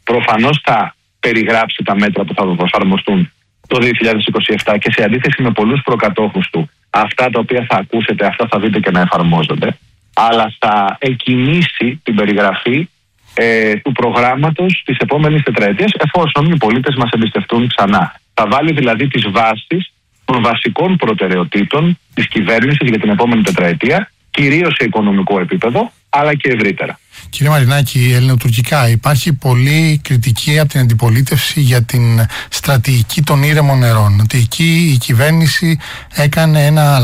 προφανώς θα περιγράψει τα μέτρα που θα εφαρμοστούν το 2027 και σε αντίθεση με πολλούς προκατόχους του, αυτά τα οποία θα ακούσετε, αυτά θα δείτε και να εφαρμόζονται, αλλά θα εκκινήσει την περιγραφή του προγράμματος της επόμενης τετραετίας, εφόσον οι πολίτες μας εμπιστευτούν ξανά. Θα βάλει δηλαδή τις βάσεις των βασικών προτεραιοτήτων της κυβέρνησης για την επόμενη τετραετία, κυρίως σε οικονομικό επίπεδο, αλλά και ευρύτερα. Κύριε Μαρινάκη, ελληνοτουρκικά υπάρχει πολλή κριτική από την αντιπολίτευση για την στρατηγική των ήρεμων νερών. Ότι εκεί η κυβέρνηση έκανε ένα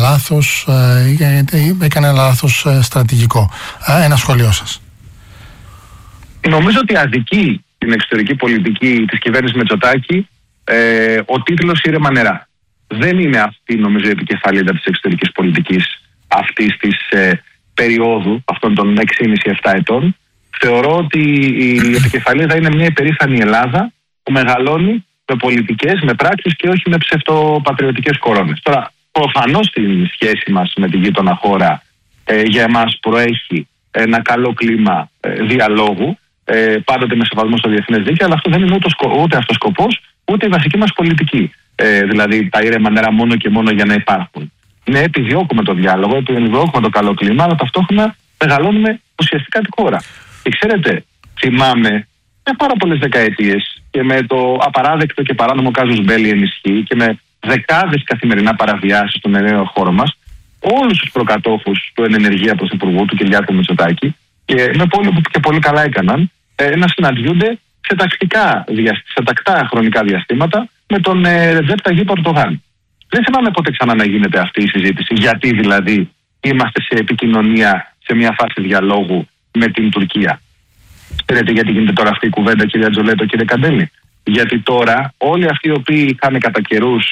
λάθος στρατηγικό. Ένα σχόλιο σας. Νομίζω ότι αδικεί την εξωτερική πολιτική της κυβέρνησης Μητσοτάκη ο τίτλος «Ήρεμα νερά». Δεν είναι αυτή, νομίζω, η επικεφαλίδα της εξωτερικής πολιτικής αυτής της περίοδου, αυτών των 6,5-7 ετών. Θεωρώ ότι η επικεφαλίδα είναι μια υπερήφανη Ελλάδα που μεγαλώνει με πολιτικές, με πράξεις και όχι με ψευτοπατριωτικές κορώνες. Τώρα, προφανώς στην σχέση μας με τη γείτονα χώρα για εμάς προέχει ένα καλό κλίμα διαλόγου, πάντοτε με σεβασμό στο διεθνές δίκαιο, αλλά αυτό δεν είναι ούτε αυτός σκοπός, ούτε η βασική μας πολιτική. Δηλαδή τα ήρεμα νερά μόνο και μόνο για να υπάρχουν. Ναι, επιδιώκουμε το διάλογο, επιδιώκουμε το καλό κλίμα, αλλά ταυτόχρονα μεγαλώνουμε ουσιαστικά τη χώρα. Και ξέρετε, θυμάμαι για πάρα πολλές δεκαετίες και με το απαράδεκτο και παράνομο κάζους μπέλι ενισχύει και με δεκάδες καθημερινά παραβιάσεις στον ενέργειο χώρο μας, όλους τους προκατόχους του ενεργεία πρωθυπουργού, του Κυριάκου Μητσοτάκη, και πολύ καλά έκαναν, να συναντιούνται σε τακτά χρονικά διαστήματα με τον Ρετζέπ Ταγιπ Ερντογάν. Δεν θυμάμαι πότε ξανά να γίνεται αυτή η συζήτηση. Γιατί δηλαδή είμαστε σε επικοινωνία, σε μια φάση διαλόγου με την Τουρκία. Ξέρετε γιατί γίνεται τώρα αυτή η κουβέντα, κύριε Ατζολέτο, κύριε Καντέλη? Γιατί τώρα όλοι αυτοί οι οποίοι είχαν κατά καιρούς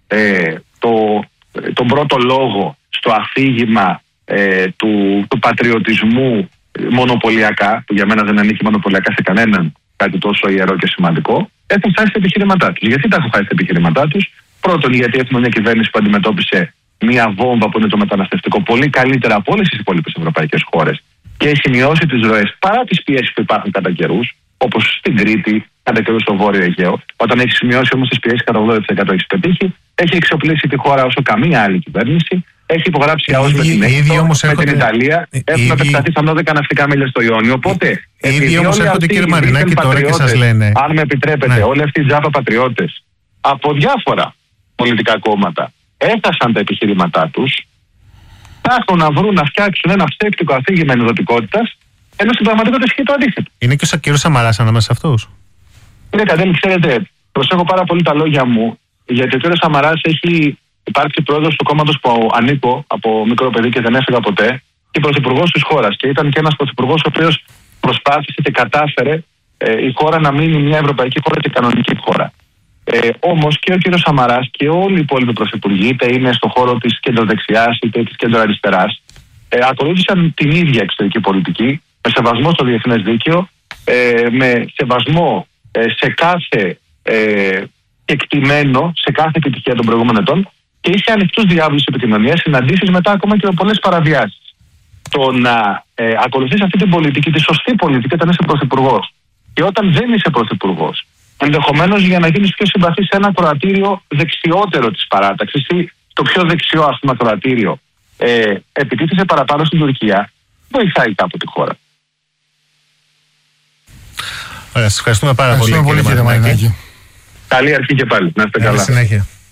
τον πρώτο λόγο στο αφήγημα του πατριωτισμού μονοπωλιακά, που για μένα δεν ανήκει μονοπωλιακά σε κανέναν κάτι τόσο ιερό και σημαντικό, έχουν χάσει τα επιχειρήματά τους. Γιατί τα έχουν χάσει τα επιχειρήματά τους? Πρώτον, γιατί έχουμε μια κυβέρνηση που αντιμετώπισε μια βόμβα που είναι το μεταναστευτικό πολύ καλύτερα από όλες τις υπόλοιπες ευρωπαϊκές χώρες και έχει μειώσει τις ροές παρά τις πιέσεις που υπάρχουν κατά καιρούς, όπως στην Κρήτη, κατά καιρούς στο Βόρειο Αιγαίο. Όταν έχει σημειώσει όμως τις πιέσεις κατά 80% έχει πετύχει, έχει εξοπλίσει τη χώρα όσο καμία άλλη κυβέρνηση. Έχει υπογράψει ΑΟΣ με την Αίγυπτο, με την Ιταλία. Έχουν επεκταθεί στα 12 ναυτικά μίλια στο Ιόνιο. Οπότε, ήδη όμως έρχονται, κύριε Μαρινάκη, τώρα και σας λένε. Αν με επιτρέπετε, όλοι αυτοί οι τζάπα πατριώτες από διάφορα πολιτικά κόμματα έφτασαν τα επιχειρήματά τους, ψάχνουν να βρουν να φτιάξουν ένα ψεύτικο αφήγημα ενδοτικότητας, ενώ στην πραγματικότητα ισχύει το αντίθετο. Είναι και ο κύριος Σαμαράς ανάμεσα σε αυτούς? Κύριε Καντέλη, ξέρετε, προσέχω πάρα πολύ τα λόγια μου, γιατί ο κύριος Σαμαράς έχει υπάρξει πρόεδρος του κόμματος που ανήκω από μικρό παιδί και δεν έφυγα ποτέ, και πρωθυπουργός της χώρας. Και ήταν και ένας πρωθυπουργός ο οποίος προσπάθησε και κατάφερε η χώρα να μείνει μια ευρωπαϊκή χώρα και κανονική χώρα. Όμως και ο κύριος Σαμαράς και όλοι οι υπόλοιποι πρωθυπουργοί, είτε είναι στον χώρο της κεντροδεξιάς είτε της κεντροαριστεράς, ακολούθησαν την ίδια εξωτερική πολιτική, με σεβασμό στο διεθνές δίκαιο, με σεβασμό σε κάθε εκτιμένο, σε κάθε επιτυχία των προηγούμενων ετών, και είχε ανοιχτούς διάβλους επικοινωνίας, συναντήσεις μετά ακόμα και με πολλές παραβιάσεις. Το να ακολουθείς αυτή την πολιτική, τη σωστή πολιτική, όταν είσαι πρωθυπουργός, και όταν δεν είσαι πρωθυπουργός, ενδεχομένως για να γίνεις πιο συμπαθής σε ένα ακροατήριο δεξιότερο της παράταξης ή το πιο δεξιό, ας πούμε, ακροατήριο, επιτίθεσαι παραπάνω στην Τουρκία, βοηθάει κάπου τη χώρα. Ωραία, σας ευχαριστούμε πάρα πολύ, κύριε Μαρινάκη. Καλή αρχή και πάλι. Να είστε καλά. Συνέχεια.